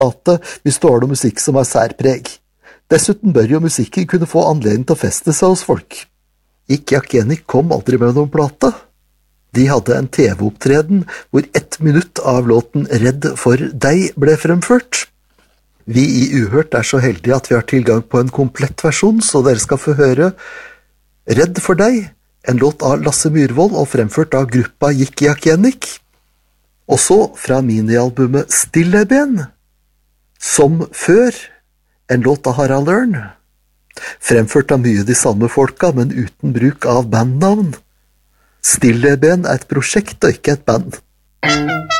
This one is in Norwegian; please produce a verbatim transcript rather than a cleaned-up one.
plate hvis du har noe musikk som har særpreg. Dessuten bør jo musikken kunne få anledning til å feste seg hos folk. Yik Yak Enrik kom aldri med noen plate. De hadde en T V-opptreden hvor ett minutt av låten Redd for deg ble fremført. Vi i Uhørt er så heldige at vi har tilgang på en komplett versjon, så dere skal få høre Redd for deg, en låt av Lasse Myrvold og fremført av gruppa Yik Yak Enrik. Også fra minialbumet Stilleben, Som før, en låt av Harald Ørn. Fremført av mye de samme folka, men uten bruk av bandnavn. Stilleben er et prosjekt og ikke et band.